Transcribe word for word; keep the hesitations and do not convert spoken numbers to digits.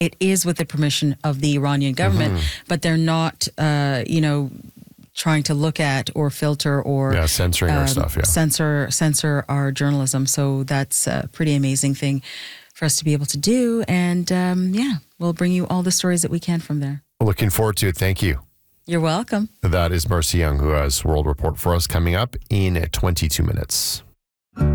it is with the permission of the Iranian government, mm-hmm. but they're not, uh, you know, trying to look at or filter or yeah, censoring um, our stuff, yeah. censor censor our journalism. So that's a pretty amazing thing for us to be able to do. And um, yeah, we'll bring you all the stories that we can from there. Looking forward to it. Thank you. You're welcome. That is Marcy Young, who has World Report for us coming up in twenty-two minutes.